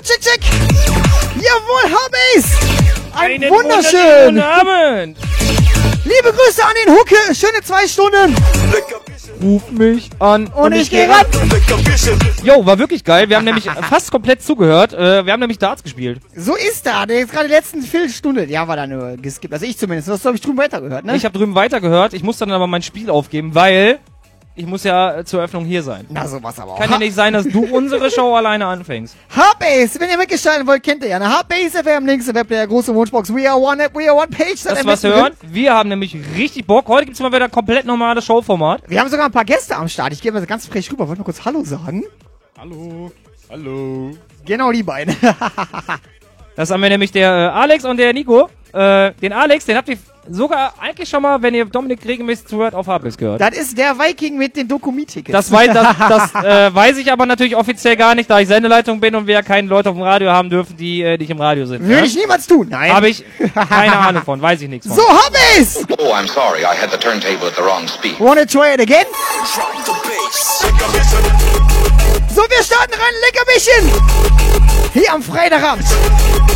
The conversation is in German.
check. Jawohl, hab ich's. Einen Wunderschön. guten Abend. Liebe Grüße an den Hucke. Schöne 2 Stunden. Ruf mich an Und ich geh ran. Jo, war wirklich geil. Wir haben nämlich fast komplett zugehört. Wir haben nämlich Darts gespielt. So ist da. Der ist gerade die letzten Viertelstunde. Ja, war da nur geskippt. Also ich zumindest. Du hast, glaube ich, drüben weitergehört, ne? Ich habe drüben weitergehört. Ich muss dann aber mein Spiel aufgeben, weil ich muss ja zur Eröffnung hier sein. Na, sowas aber auch. Kann ja nicht sein, dass du unsere Show alleine anfängst. Hardbase, wenn ihr mitgestalten wollt, kennt ihr ja. Hardbase FM, links im Webplayer, große Wunschbox. We are one App, we are one Page. Das was hören. Wir haben nämlich richtig Bock. Heute gibt's mal wieder komplett normales Showformat. Wir haben sogar ein paar Gäste am Start. Ich gehe mal ganz frech rüber. Wollte mal kurz Hallo sagen. Hallo. Hallo. Genau die beiden. Das haben wir nämlich der Alex und der Nico. Den Alex, den habt ihr sogar eigentlich schon mal, wenn ihr Dominik regelmäßig zuhört, auf Hardbase gehört. Das ist der Viking mit den Dokumi-Tickets. Das weiß ich aber natürlich offiziell gar nicht, da ich Sendeleitung bin und wir ja keine Leute auf dem Radio haben dürfen, die nicht im Radio sind. Würde ich niemals tun. Nein. Habe ich keine Ahnung von, weiß ich nichts von. So, Hardbase! Oh, I'm sorry, I had the turntable at the wrong speed. Wanna try it again? So, wir starten rein, Leckermädchen! Hier am Freitagabend.